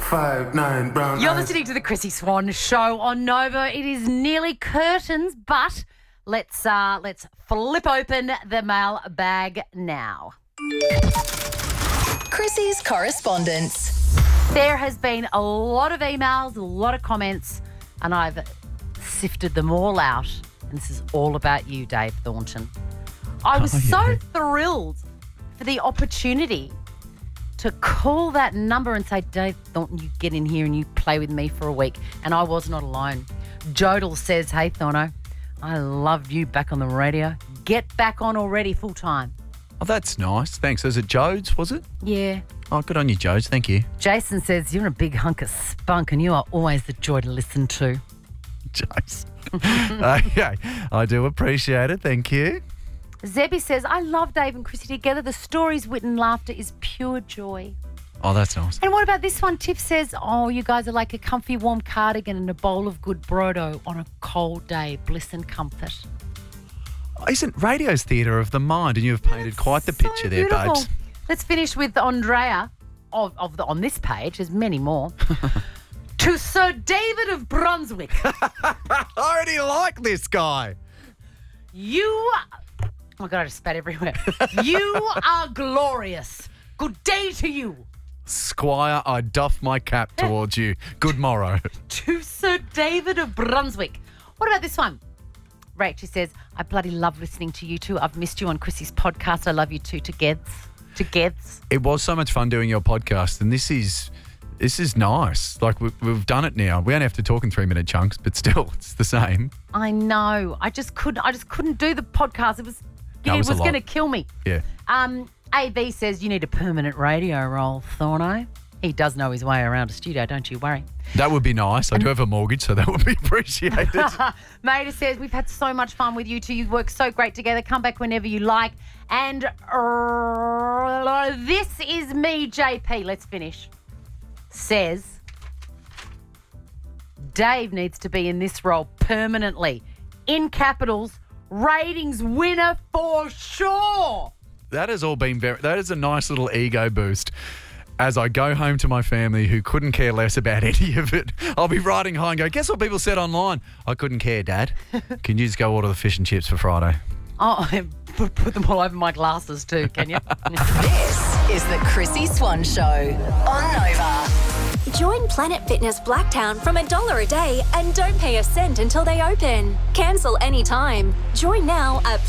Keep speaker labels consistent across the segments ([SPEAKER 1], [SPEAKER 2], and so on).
[SPEAKER 1] 5'9" brown
[SPEAKER 2] You're
[SPEAKER 1] eyes.
[SPEAKER 2] listening to the Chrissy Swan Show on Nova. It is nearly curtains, but let's flip open the mail bag now.
[SPEAKER 3] Chrissy's correspondence.
[SPEAKER 2] There has been a lot of emails, a lot of comments, and I've sifted them all out. And this is all about you, Dave Thornton. I was so thrilled for the opportunity to call that number and say, Dave Thornton, you get in here and you play with me for a week. And I was not alone. Jodel says, hey, Thorno, I love you back on the radio. Get back on already full time.
[SPEAKER 4] Oh, that's nice. Thanks. Was it Jodes, was it?
[SPEAKER 2] Yeah.
[SPEAKER 4] Oh, good on you, Jodes. Thank you.
[SPEAKER 2] Jason says, you're a big hunk of spunk and you are always the joy to listen to.
[SPEAKER 4] Jodes. Okay. I do appreciate it. Thank you.
[SPEAKER 2] Zebby says, I love Dave and Chrissy together. The stories, wit and laughter is pure joy.
[SPEAKER 4] Oh, that's nice.
[SPEAKER 2] And what about this one? Tiff says, oh, you guys are like a comfy warm cardigan and a bowl of good brodo on a cold day. Bliss and comfort.
[SPEAKER 4] Isn't radio's theatre of the mind, and you've painted quite the picture
[SPEAKER 2] So
[SPEAKER 4] there,
[SPEAKER 2] beautiful.
[SPEAKER 4] babes.
[SPEAKER 2] Let's finish with Andrea on this page. There's many more. To Sir David of Brunswick.
[SPEAKER 4] I already like this guy.
[SPEAKER 2] Oh my God, I just spat everywhere. You are glorious. Good day to you.
[SPEAKER 4] Squire, I doff my cap towards you. Good morrow.
[SPEAKER 2] To Sir David of Brunswick. What about this one? Rachel says, I bloody love listening to you two. I've missed you on Chrissy's podcast. I love you two together.
[SPEAKER 4] It was so much fun doing your podcast, and this is nice. Like, we've done it now. We only have to talk in 3-minute chunks, but still, it's the same.
[SPEAKER 2] I know. I just couldn't do the podcast. It was going to kill me.
[SPEAKER 4] Yeah.
[SPEAKER 2] AB says, you need a permanent radio role, Thorno. He does know his way around a studio, don't you worry.
[SPEAKER 4] That would be nice. I do have a mortgage, so that would be appreciated.
[SPEAKER 2] Maida says, we've had so much fun with you two. You work so great together. Come back whenever you like. And this is me, JP. Let's finish. Says, Dave needs to be in this role permanently. In capitals, ratings winner for sure.
[SPEAKER 4] That has all been that is a nice little ego boost. As I go home to my family who couldn't care less about any of it, I'll be riding home and go, guess what people said online? I couldn't care, Dad. Can you just go order the fish and chips for Friday?
[SPEAKER 2] Oh, put them all over my glasses too, can you?
[SPEAKER 3] This is the Chrissy Swan Show on Nova.
[SPEAKER 5] Join Planet Fitness Blacktown from $1 a day and don't pay a cent until they open. Cancel anytime. Join now at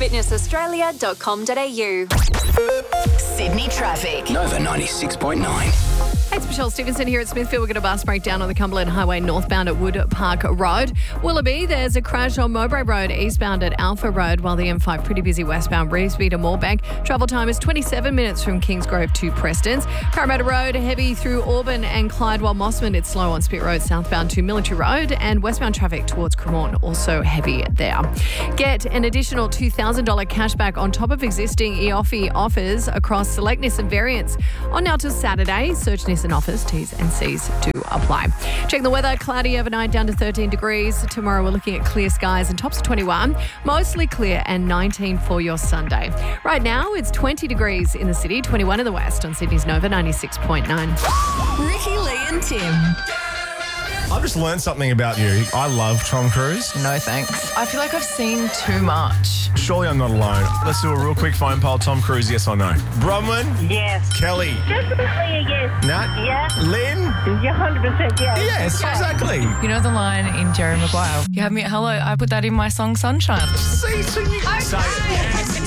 [SPEAKER 5] planetfitnessaustralia.com.au.
[SPEAKER 3] Sydney traffic.
[SPEAKER 6] Nova 96.9.
[SPEAKER 7] Hey, it's Michelle Stevenson here at Smithfield. We've got a bus breakdown on the Cumberland Highway northbound at Wood Park Road. Willoughby, there's a crash on Mowbray Road eastbound at Alpha Road, while the M5 pretty busy westbound Reevesby to Moorebank. Travel time is 27 minutes from Kingsgrove to Prestons. Parramatta Road heavy through Auburn and Clyde, while Mossman it's slow on Spit Road southbound to Military Road, and westbound traffic towards Cremorne also heavy there. Get an additional $2,000 cashback on top of existing EOFI offers across select Nissan variants on now till Saturday. Search Nissan offers, T's and C's do apply. Check the weather. Cloudy overnight down to 13 degrees. Tomorrow we're looking at clear skies and tops of 21. Mostly clear and 19 for your Sunday. Right now it's 20 degrees in the city, 21 in the west on Sydney's Nova 96.9.
[SPEAKER 3] Ricky, Lee and Tim.
[SPEAKER 8] I've just learned something about you. I love Tom Cruise.
[SPEAKER 9] No thanks. I feel like I've seen too much.
[SPEAKER 8] Surely I'm not alone. Let's do a real quick phone poll. Tom Cruise, yes or no? Bronwyn?
[SPEAKER 10] Yes.
[SPEAKER 8] Kelly?
[SPEAKER 10] Definitely a yes.
[SPEAKER 8] Nat?
[SPEAKER 10] Yeah.
[SPEAKER 8] Lynn?
[SPEAKER 10] You're 100% yes.
[SPEAKER 8] Yes, exactly.
[SPEAKER 9] You know the line in Jerry Maguire? You have me at hello. I put that in my song Sunshine.
[SPEAKER 8] See, so you can say it.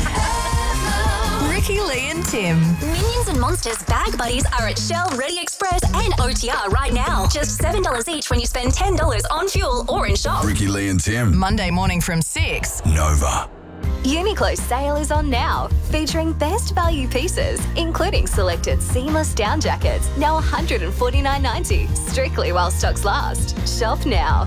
[SPEAKER 3] Ricky, Lee and Tim.
[SPEAKER 5] Minions and Monsters Bag Buddies are at Shell, Ready Express and OTR right now. Just $7 each when you spend $10 on fuel or in shop.
[SPEAKER 6] Ricky, Lee and Tim.
[SPEAKER 3] Monday morning from 6.
[SPEAKER 6] Nova.
[SPEAKER 5] Uniqlo's sale is on now, featuring best value pieces, including selected seamless down jackets, now $149.90, strictly while stocks last. Shop now.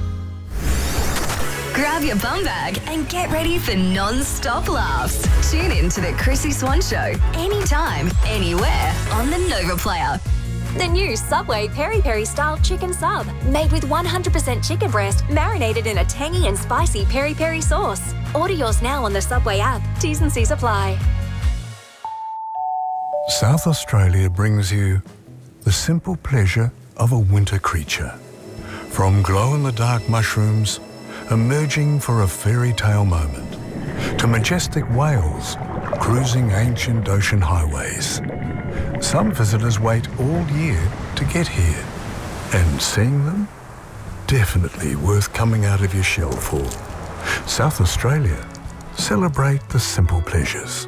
[SPEAKER 3] Grab your bum bag and get ready for non-stop laughs. Tune in to the Chrissy Swan Show anytime, anywhere on the Nova Player.
[SPEAKER 5] The new Subway Peri Peri style chicken sub, made with 100% chicken breast, marinated in a tangy and spicy peri peri sauce. Order yours now on the Subway app. T's and C's apply.
[SPEAKER 1] South Australia brings you the simple pleasure of a winter creature. From glow-in-the-dark mushrooms emerging for a fairy tale moment, to majestic whales cruising ancient ocean highways. Some visitors wait all year to get here, and seeing them, definitely worth coming out of your shell for. South Australia, celebrate the simple pleasures.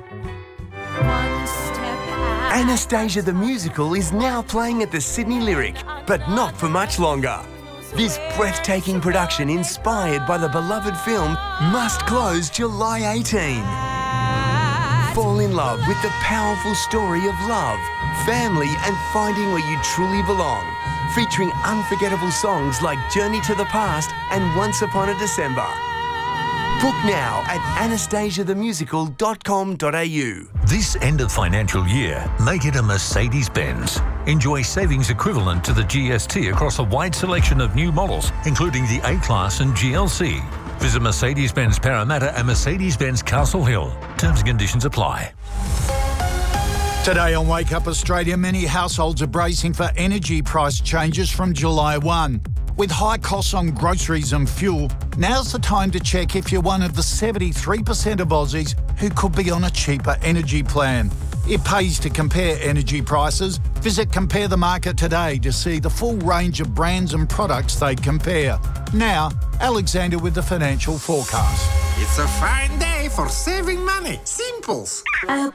[SPEAKER 11] Anastasia the Musical is now playing at the Sydney Lyric, but not for much longer. This breathtaking production, inspired by the beloved film, must close July 18. Fall in love with the powerful story of love, family, and finding where you truly belong. Featuring unforgettable songs like Journey to the Past and Once Upon a December. Book now at anastasiathemusical.com.au.
[SPEAKER 12] This end of financial year, make it a Mercedes-Benz. Enjoy savings equivalent to the GST across a wide selection of new models, including the A-Class and GLC. Visit Mercedes-Benz Parramatta and Mercedes-Benz Castle Hill. Terms and conditions apply.
[SPEAKER 13] Today on Wake Up Australia, many households are bracing for energy price changes from July 1. With high costs on groceries and fuel, now's the time to check if you're one of the 73% of Aussies who could be on a cheaper energy plan. It pays to compare energy prices. Visit Compare the Market today to see the full range of brands and products they compare. Now, Alexander with the financial forecast.
[SPEAKER 14] It's a fine day for saving money. Simples.
[SPEAKER 15] I